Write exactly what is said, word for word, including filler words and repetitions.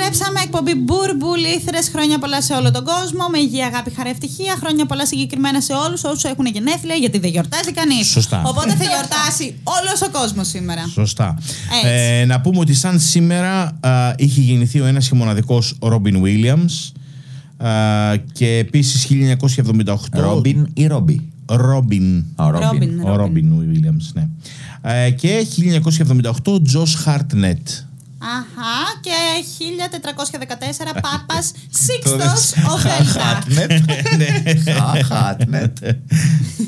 Επιστρέψαμε, εκπομπή Μπούρμπουλ, ήθρες, χρόνια πολλά σε όλο τον κόσμο. Με υγεία, αγάπη, χαρά, ευτυχία. Χρόνια πολλά συγκεκριμένα σε όλους όσους έχουν γενέθλια, γιατί δεν γιορτάζει κανείς. Σωστά. Οπότε θα γιορτάσει όλος ο κόσμος σήμερα. Σωστά. Ε, να πούμε ότι σαν σήμερα α, είχε γεννηθεί ο ένας και μοναδικός Ρόμπιν Βίλιαμς. Και επίσης χίλια εννιακόσια εβδομήντα οκτώ. Ρόμπιν ή Ρόμπι? Ρόμπιν. Ο Ρόμπιν Βίλιαμς, ναι. Ε, και χίλια εννιακόσια εβδομήντα οκτώ Τζος Χάρτνετ. Αχα, και χίλια τετρακόσια δεκατέσσερα Πάπας Σίξτος ο Δέλτα. Χάρτνετ.